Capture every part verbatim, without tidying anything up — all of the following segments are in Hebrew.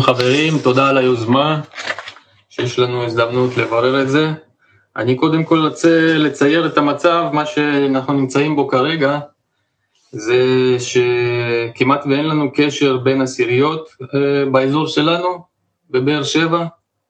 חברים, תודה על היוזמה, שיש לנו הזדמנות לברר את זה. אני קודם כל רוצה לצייר את המצב, מה שאנחנו נמצאים בו כרגע, זה שכמעט ואין לנו קשר בין עשיריות באזור שלנו, בבאר שבע.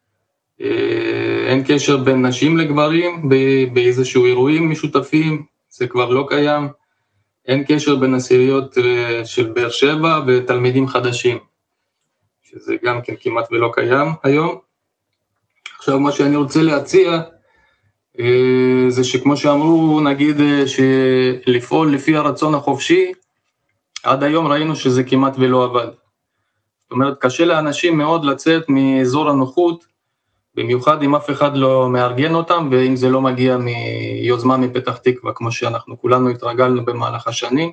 אין קשר בין נשים לגברים, באיזשהו אירועים משותפים, זה כבר לא קיים. אין קשר בין עשיריות של באר שבע ותלמידים חדשים, שזה גם כן כמעט ולא קיים היום. עכשיו מה שאני רוצה להציע, זה שכמו שאמרו, נגיד שלפעול לפי הרצון החופשי, עד היום ראינו שזה כמעט ולא עבד. זאת אומרת, קשה לאנשים מאוד לצאת מאזור הנוחות, במיוחד אם אף אחד לא מארגן אותם, ואם זה לא מגיע מיוזמה מפתח תקווה, כמו שאנחנו כולנו התרגלנו במהלך השנים.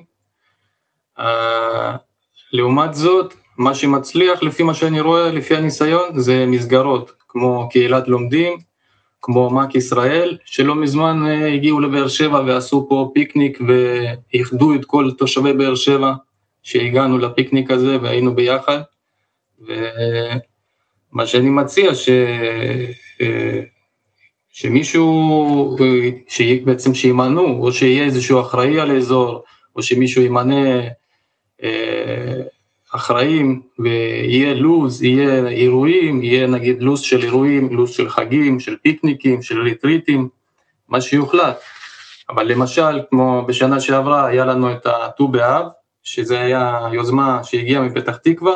לעומת זאת, מה שמצליח, לפי מה שאני רואה, לפי הניסיון, זה מסגרות, כמו קהילת לומדים, כמו מק ישראל, שלא מזמן הגיעו לבאר שבע ועשו פה פיקניק, והחדו את כל תושבי באר שבע, שהגענו לפיקניק הזה והיינו ביחד, ומה שאני מציע, ש... שמישהו, שבעצם שימנו, או שיהיה איזשהו אחראי על האזור, או שמישהו ימנה אחראים, ויהיה לוז, יהיה אירועים, יהיה נגיד לוז של אירועים, לוז של חגים, של פיקניקים, של ריטריטים, מה שיוחלט. אבל למשל, כמו בשנה שעברה, היה לנו את הט"ו באב, שזה היה יוזמה שהגיעה מפתח תקווה,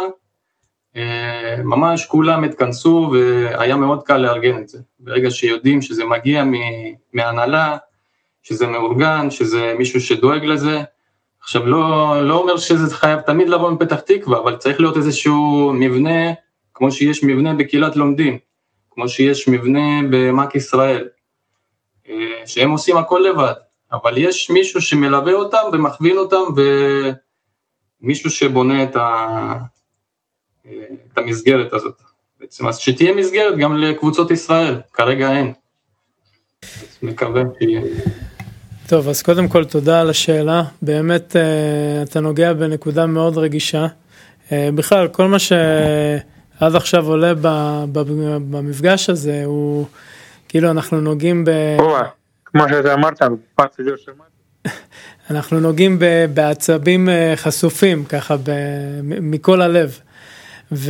ממש כולם התכנסו, והיה מאוד קל לארגן את זה. ברגע שיודעים שזה מגיע מהנהלה, שזה מאורגן, שזה מישהו שדואג לזה, עכשיו לא, לא אומר שזה חייב תמיד לבוא מפתח תקווה, אבל צריך להיות איזשהו מבנה, כמו שיש מבנה בקהילת לומדים, כמו שיש מבנה במק ישראל, שהם עושים הכל לבד, אבל יש מישהו שמלווה אותם ומכווין אותם, ומישהו שבונה את, ה, את המסגרת הזאת. בעצם, אז שתהיה מסגרת גם לקבוצות ישראל, כרגע אין. אז מקווה שיהיה. טוב, אז קודם כל תודה על השאלה, באמת אתה נוגע בנקודה מאוד רגישה, בכלל כל מה שעד עכשיו עולה במפגש הזה, הוא כאילו אנחנו נוגעים ב... כמו שאתה אמרת, בפרט לא שמעת. אנחנו נוגעים בעצבים חשופים, ככה מכל הלב, ו...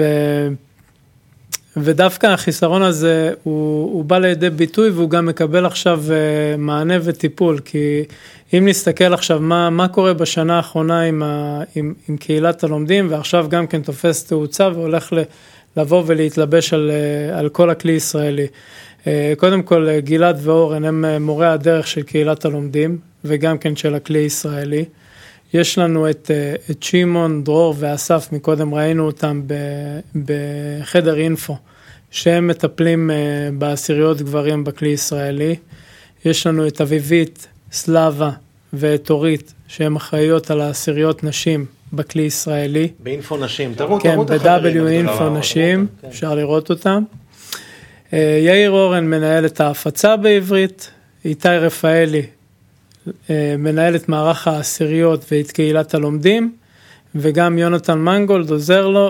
ודווקא החיסרון הזה הוא, הוא בא לידי ביטוי, והוא גם מקבל עכשיו מענה וטיפול, כי אם נסתכל עכשיו מה, מה קורה בשנה האחרונה עם, ה, עם, עם קהילת הלומדים, ועכשיו גם כן תופס תאוצה והולך ל, לבוא ולהתלבש על, על כל הכלי ישראלי. קודם כל גלעד ואורן הם מורי הדרך של קהילת הלומדים, וגם כן של הכלי ישראלי. יש לנו את, את שימון, דרור ואסף, מקודם ראינו אותם בחדר אינפו, שהם מטפלים בעשיריות גברים בכלי ישראלי. יש לנו את אביבית, סלאבה ואת אורית, שהם אחראיות על העשיריות נשים בכלי ישראלי. באינפו נשים, תראו, כן, תראו את ב-דאבליו אינפו נשים, אפשר לראות אותם. יאיר אורן מנהל את ההפצה בעברית, איתי רפאלי, מנהל את מערך העשיריות ואת קהילת הלומדים, וגם יונתן מנגולד עוזר לו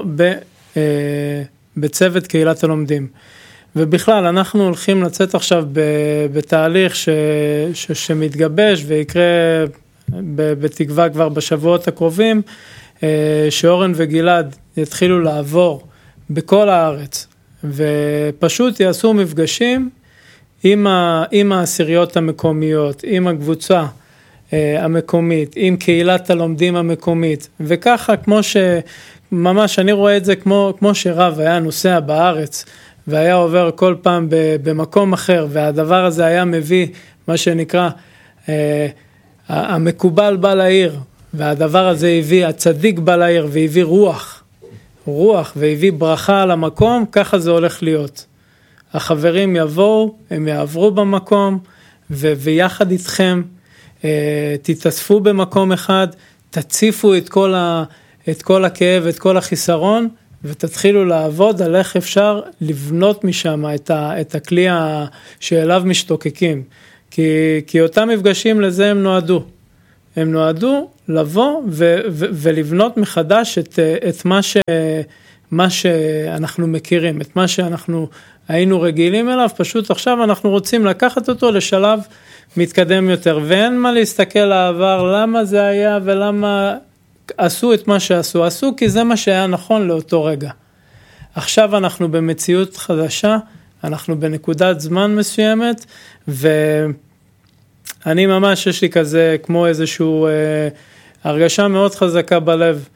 בצוות קהילת הלומדים. ובכלל אנחנו הולכים לצאת עכשיו בתהליך ש, ש, שמתגבש ויקרה בתקווה כבר בשבועות הקרובים, שאורן וגלעד יתחילו לעבור בכל הארץ, ופשוט יעשו מפגשים עם, ה, עם העשיריות המקומיות, עם הקבוצה המקומית, עם קהילת הלומדים המקומית, וככה כמו שממש אני רואה את זה כמו, כמו שרב היה נוסע בארץ, והיה עובר כל פעם במקום אחר, והדבר הזה היה מביא מה שנקרא, אה, המקובל בא לעיר, והדבר הזה הביא, הצדיק בא לעיר, והביא רוח, רוח, והביא ברכה על המקום, ככה זה הולך להיות. החברים יבואו, הם יעברו במקום, ו- ויחד איתכם, אה, תתאספו במקום אחד, תציפו את כל, ה- את כל הכאב, את כל החיסרון, ותתחילו לעבוד על איך אפשר לבנות משם את, ה- את הכלי ה- שאליו משתוקקים. כי, כי אותם מפגשים לזה הם נועדו. הם נועדו לבוא ו- ו- ולבנות מחדש את, את מה ש... מה שאנחנו מכירים, את מה שאנחנו היינו רגילים אליו, פשוט עכשיו אנחנו רוצים לקחת אותו לשלב מתקדם יותר, ואין מה להסתכל לעבר, למה זה היה ולמה עשו את מה שעשו, עשו כי זה מה שהיה נכון לאותו רגע. עכשיו אנחנו במציאות חדשה, אנחנו בנקודת זמן מסוימת, ואני ממש יש לי כזה כמו איזשהו אה, הרגשה מאוד חזקה בלב,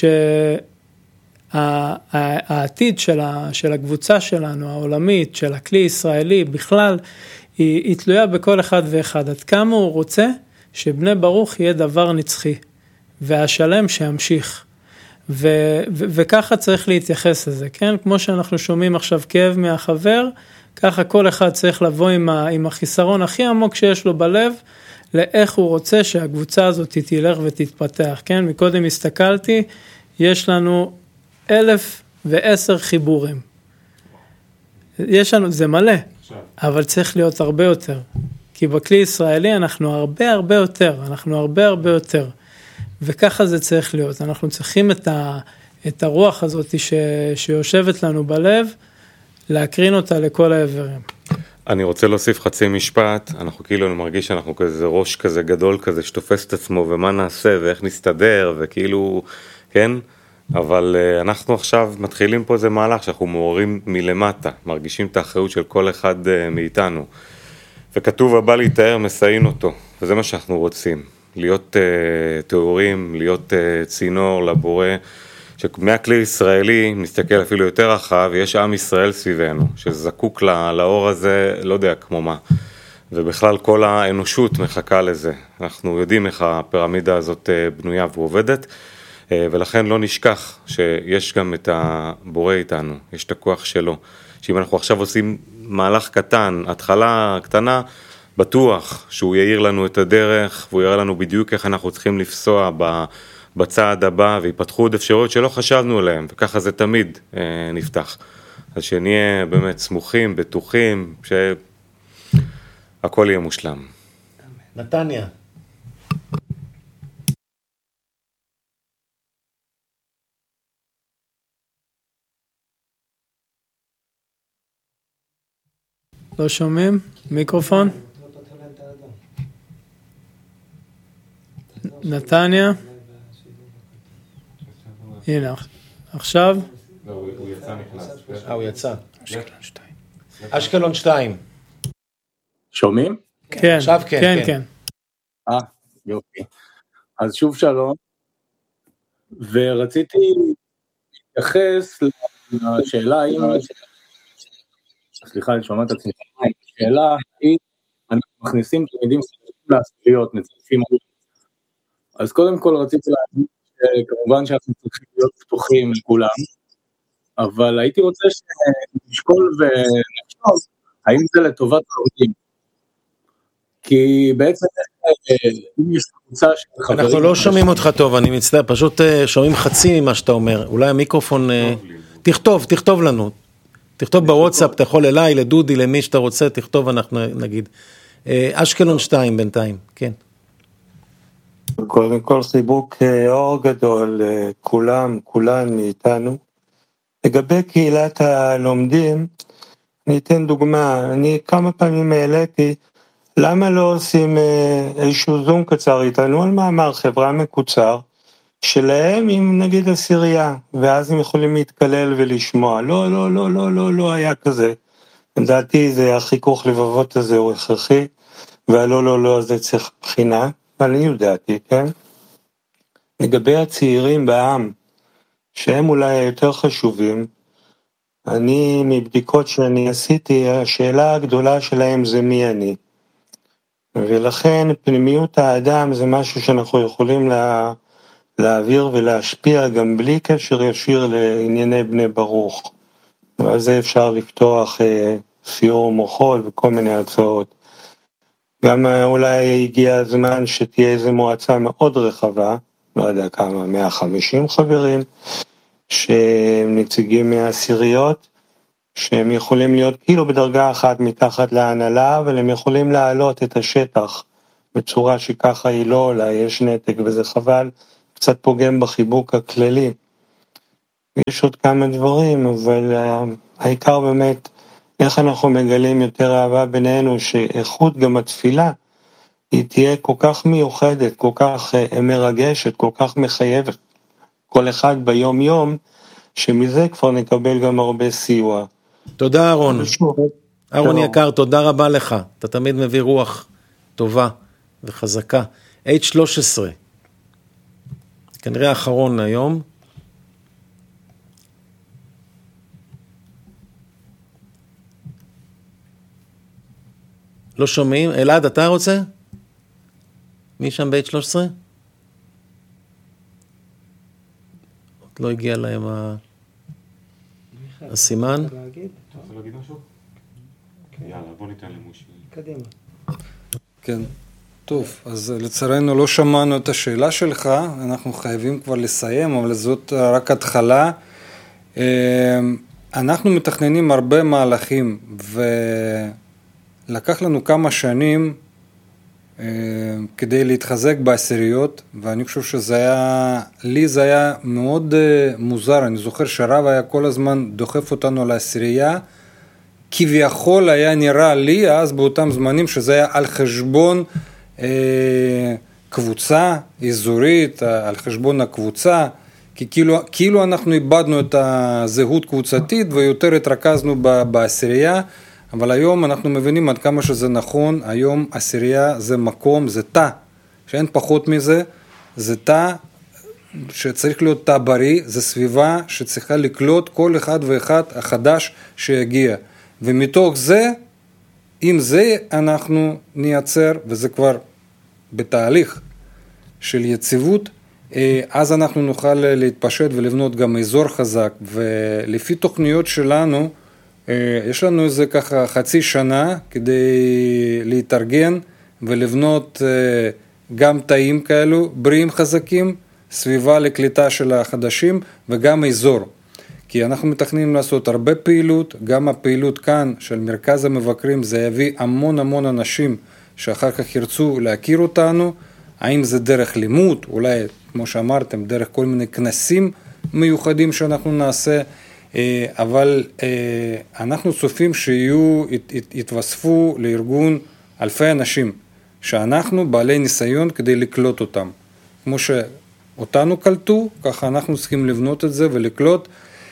שהעתיד של, של הקבוצה שלנו, העולמית, של הכלי ישראלי בכלל, היא, היא תלויה בכל אחד ואחד. עד כמה הוא רוצה שבני ברוך יהיה דבר נצחי, והשלם שימשיך. ו, ו, וככה צריך להתייחס לזה, כן? כמו שאנחנו שומעים עכשיו כאב מהחבר, ככה כל אחד צריך לבוא עם, ה, עם החיסרון הכי עמוק שיש לו בלב, לאיך הוא רוצה שהקבוצה הזאת תלך ותתפתח, כן? מקודם הסתכלתי, יש לנו אלף ועשר חיבורים. יש לנו, זה מלא, אבל צריך להיות הרבה יותר. כי בכלי ישראלי אנחנו הרבה הרבה יותר, אנחנו הרבה הרבה יותר. וככה זה צריך להיות. אנחנו צריכים את, ה, את הרוח הזאת ש, שיושבת לנו בלב, להקרין אותה לכל העברים. אני רוצה להוסיף חצי משפט, אנחנו כאילו אני מרגיש שאנחנו כזה ראש כזה גדול כזה שתופס את עצמו ומה נעשה ואיך נסתדר וכאילו, כן? אבל uh, אנחנו עכשיו מתחילים פה איזה מהלך שאנחנו מעוררים מלמטה, מרגישים את האחריות של כל אחד uh, מאיתנו. וכתוב הבא להתאר מסעין אותו, וזה מה שאנחנו רוצים. להיות uh, תיאורים, להיות uh, צינור לבורא, שמהכלי ישראלי, נסתכל אפילו יותר רחב, יש עם ישראל סביבנו, שזקוק לא, לאור הזה, לא יודע כמו מה. ובכלל כל האנושות מחכה לזה. אנחנו יודעים איך הפירמידה הזאת uh, בנויה ועובדת, uh, ולכן לא נשכח שיש גם את הבורא איתנו, יש את הכוח שלו. שאם אנחנו עכשיו עושים מהלך קטן, התחלה קטנה, בטוח שהוא יאיר לנו את הדרך, והוא יראה לנו בדיוק איך אנחנו צריכים לפסוע בצעד הבא, ויפתחו עוד אפשרויות שלא חשבנו עליהן, וככה זה תמיד אה, נפתח. אז שנהיה באמת סמוכים, בטוחים, שהכל יהיה מושלם. נתניה. לא שומעים? מיקרופון? נתניה? הנה, עכשיו? לא, הוא יצא נכנס. אה, הוא יצא. אשקלון שתיים. אשקלון שתיים. שומעים? כן, עכשיו כן, כן, כן. כן. אה, יופי. אז שוב שלום, ורציתי להתייחס לשאלה האם, סליחה, אני שומע את עצמי, השאלה היא, אנחנו מכניסים תלמידים לעשיות, מצטרפים, אז קודם כל רציתי להגיד, כמובן שאנחנו צריכים להיות פתוחים לכולם, אבל הייתי רוצה שנשקול ונחשוב, האם זה לטובת העובדים, כי בעצם אם יש קבוצה של חברים... אנחנו לא שומעים אותך טוב, אני מצטער, פשוט שומעים חצי ממה שאתה אומר, אולי המיקרופון... תכתוב, תכתוב לנו, תכתוב בוואטסאפ, אתה יכול אליי, לדודי, למי שאתה רוצה, תכתוב, אנחנו נגיד. אשקלון שתיים בינתיים, כן. קודם כל חיבוק אור גדול, כולם, כולן מאיתנו. לגבי קהילת הלומדים, אני אתן דוגמה, אני כמה פעמים העליתי, למה לא עושים איזשהו זום קצר איתנו על מאמר חברה מקוצר, שלהם עם נגיד עשירייה, ואז הם יכולים להתקלל ולשמוע, לא, לא, לא, לא, לא, לא היה כזה. לדעתי זה החיכוך לבבות הזה הוא הכרחי, והלא, לא, לא, זה צריך בחינה, אבל אני יודעתי, כן? לגבי הצעירים בעם, שהם אולי היותר חשובים, אני מבדיקות שאני עשיתי, השאלה הגדולה שלהם זה מי אני. ולכן פנימיות האדם זה משהו שאנחנו יכולים לה, להעביר ולהשפיע גם בלי קשר ישיר לענייני בני ברוך. ועל זה אפשר לפתוח אה, סיור מוחול וכל מיני הצעות. גם אולי הגיע הזמן שתהיה איזו מועצה מאוד רחבה, לא יודע כמה, מאה וחמישים חברים, שנציגים מהעשיריות, שהם יכולים להיות כאילו בדרגה אחת מתחת להנהלה, אבל הם יכולים להעלות את השטח בצורה שככה היא לא עולה, יש נתק וזה חבל, קצת פוגם בחיבוק הכללי. יש עוד כמה דברים, אבל העיקר באמת, איך אנחנו מגלים יותר אהבה בינינו, שאיכות גם התפילה, היא תהיה כל כך מיוחדת, כל כך מרגשת, כל כך מחייבת, כל אחד ביום יום, שמזה כבר נקבל גם הרבה סיוע. תודה אהרון. אהרון יקר, תודה רבה לך. אתה תמיד מביא רוח טובה וחזקה. אייץ' שלוש עשרה, כנראה האחרון היום. לא שומעים? אלעד, אתה רוצה? מי שם ב-אייץ' שלוש עשרה? לא הגיע להם ה... הסימן. אתה רוצה להגיד משהו? יאללה, בוא ניתן למושי. קדימה. כן, טוב, אז לצערנו לא שמענו את השאלה שלך, אנחנו חייבים כבר לסיים, אבל זאת רק התחלה. אנחנו מתכננים הרבה מהלכים, ולקח לנו כמה שנים כדי להתחזק בעשיריות, ואני חושב שזה היה, לי זה היה מאוד מוזר, אני זוכר שהרב היה כל הזמן דוחף אותנו לעשירייה, כביכול היה נראה לי אז באותם זמנים שזה היה על חשבון אה, קבוצה אזורית, על חשבון הקבוצה, כי כאילו, כאילו אנחנו איבדנו את הזהות קבוצתית ויותר התרכזנו בעשירייה, אבל היום אנחנו מבינים עד כמה שזה נכון, היום עשירייה זה מקום, זה תא, שאין פחות מזה, זה תא שצריך להיות תא בריא, זה סביבה שצריכה לקלוט כל אחד ואחד החדש שיגיע. ומתוך זה, אם זה אנחנו נייצר, וזה כבר בתהליך של יציבות, אז אנחנו נוכל להתפשט ולבנות גם אזור חזק, ולפי תוכניות שלנו, יש לנו איזה ככה חצי שנה כדי להתארגן ולבנות גם תאים כאלו, בריאים חזקים, סביבה לקליטה של החדשים וגם אזור. כי אנחנו מתכננים לעשות הרבה פעילות, גם הפעילות כאן של מרכז המבקרים זה יביא המון המון אנשים שאחר כך ירצו להכיר אותנו, האם זה דרך לימוד, אולי כמו שאמרתם דרך כל מיני כנסים מיוחדים שאנחנו נעשה, אבל אנחנו צופים שיהיו, יתווספו לארגון אלפי אנשים, שאנחנו בעלי ניסיון כדי לקלוט אותם. כמו שאותנו קלטו, ככה אנחנו צריכים לבנות את זה ולקלוט,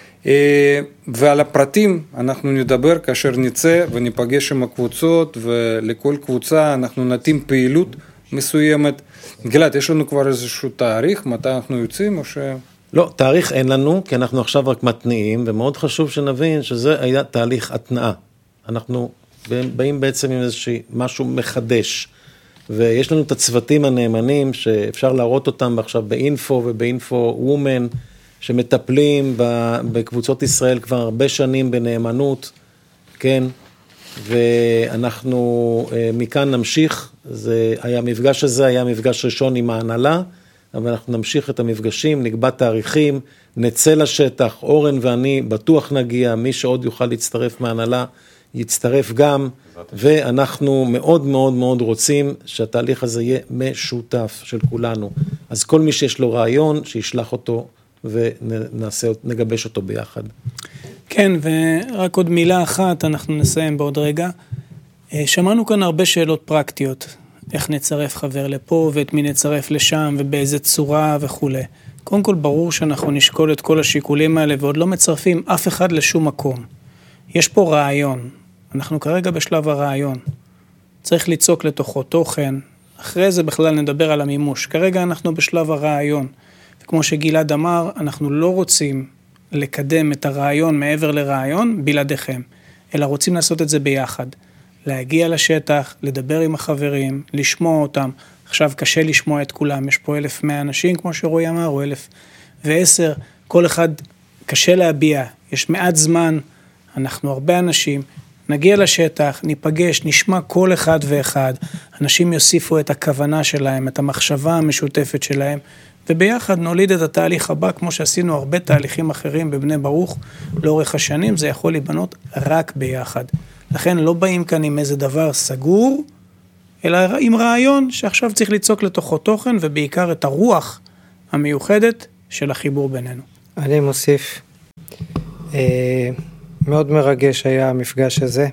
ועל הפרטים אנחנו נדבר כאשר נצא וניפגש עם הקבוצות, ולכל קבוצה אנחנו נתאים פעילות מסוימת. גלעד, יש לנו כבר איזשהו תאריך, מתי אנחנו יוצאים או ש... לא, תאריך אין לנו, כי אנחנו עכשיו רק מתניעים, ומאוד חשוב שנבין שזה היה תהליך התנאה. אנחנו באים בעצם עם איזשהו משהו מחדש, ויש לנו את הצוותים הנאמנים שאפשר להראות אותם עכשיו באינפו ובאינפו וומן, שמטפלים בקבוצות ישראל כבר הרבה שנים בנאמנות, כן, ואנחנו מכאן נמשיך, זה היה המפגש הזה, היה מפגש ראשון עם ההנהלה, אבל אנחנו נמשיך את המפגשים, נקבע תאריכים, נצא לשטח, אורן ואני בטוח נגיע, מי שעוד יוכל להצטרף מההנהלה, יצטרף גם, ואנחנו מאוד מאוד מאוד רוצים שהתהליך הזה יהיה משותף של כולנו. אז כל מי שיש לו רעיון, שישלח אותו ונעשה, נגבש אותו ביחד. כן, ורק עוד מילה אחת, אנחנו נסיים בעוד רגע. שמענו כאן הרבה שאלות פרקטיות, איך נצרף חבר לפה ואת מי נצרף לשם ובאיזה צורה וכו'. קודם כל ברור שאנחנו נשקול את כל השיקולים האלה ועוד לא מצרפים אף אחד לשום מקום. יש פה רעיון, אנחנו כרגע בשלב הרעיון. צריך ליצוק לתוכו תוכן, אחרי זה בכלל נדבר על המימוש. כרגע אנחנו בשלב הרעיון. וכמו שגלעד אמר, אנחנו לא רוצים לקדם את הרעיון מעבר לרעיון בלעדיכם, אלא רוצים לעשות את זה ביחד. להגיע לשטח, לדבר עם החברים, לשמוע אותם. עכשיו קשה לשמוע את כולם, יש פה אלף מאה אנשים, כמו שרועי אמר, או אלף ועשר, כל אחד קשה להביע, יש מעט זמן, אנחנו הרבה אנשים, נגיע לשטח, ניפגש, נשמע כל אחד ואחד, אנשים יוסיפו את הכוונה שלהם, את המחשבה המשותפת שלהם, וביחד נוליד את התהליך הבא, כמו שעשינו הרבה תהליכים אחרים בבני ברוך, לאורך השנים, זה יכול להיבנות רק ביחד. לכן לא באים כאן עם איזה דבר סגור, אלא עם רעיון שעכשיו צריך ליצוק לתוכו תוכן, ובעיקר את הרוח המיוחדת של החיבור בינינו. אני מוסיף מאוד מרגש היה המפגש הזה,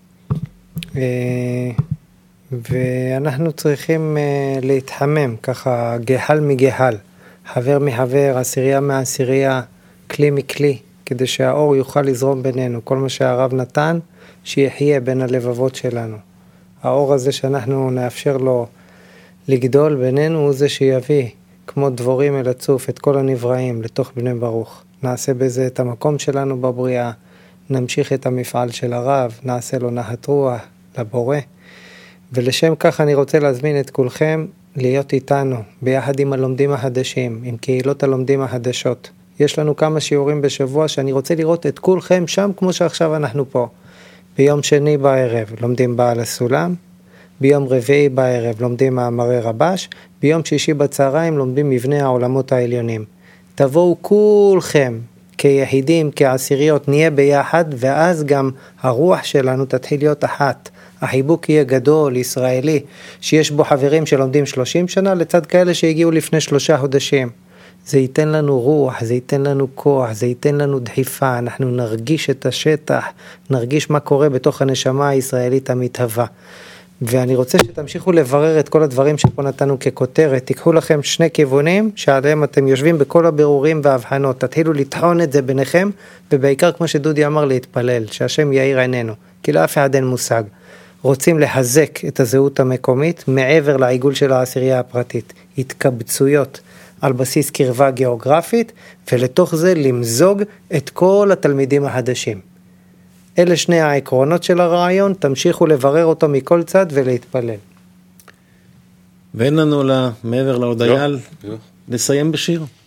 ואנחנו צריכים להתחמם, ככה גחל מגחל, חבר מחבר, עשירייה מעשירייה, כלי מכלי, כדי שהאור יוכל לזרום בינינו. כל מה שהרב נתן, שיחיה בין הלבבות שלנו. האור הזה שאנחנו נאפשר לו לגדול בינינו, הוא זה שיביא, כמו דבורים אל הצוף, את כל הנבראים לתוך בני ברוך. נעשה בזה את המקום שלנו בבריאה, נמשיך את המפעל של הרב, נעשה לו נחת רוח לבורא. ולשם כך אני רוצה להזמין את כולכם להיות איתנו, ביחד עם הלומדים החדשים, עם קהילות הלומדים החדשות. יש לנו כמה שיעורים בשבוע שאני רוצה לראות את כולכם שם כמו שעכשיו אנחנו פה. ביום שני בערב לומדים בעל הסולם, ביום רביעי בערב לומדים מאמרי רבש, ביום שישי בצהריים לומדים מבנה העולמות העליונים. תבואו כולכם כיחידים, כעשיריות, נהיה ביחד, ואז גם הרוח שלנו תתחיל להיות אחת. החיבוק יהיה גדול, ישראלי, שיש בו חברים שלומדים שלושים שנה, לצד כאלה שהגיעו לפני שלושה חודשים. זה ייתן לנו רוח, זה ייתן לנו כוח, זה ייתן לנו דחיפה, אנחנו נרגיש את השטח, נרגיש מה קורה בתוך הנשמה הישראלית המתהווה. ואני רוצה שתמשיכו לברר את כל הדברים שפה נתנו ככותרת, תיקחו לכם שני כיוונים שעליהם אתם יושבים בכל הבירורים וההבחנות, תתחילו לטחון את זה ביניכם, ובעיקר כמו שדודי אמר להתפלל, שהשם יאיר עינינו, כי לאף אחד אין מושג. רוצים לחזק את הזהות המקומית מעבר לעיגול של העשירייה הפרטית, התקבצויות על בסיס קרבה גיאוגרפית, ולתוך זה למזוג את כל התלמידים החדשים. אלה שני העקרונות של הרעיון, תמשיכו לברר אותו מכל צד ולהתפלל. ואין לנו לה, מעבר להודיה, לסיים בשיר.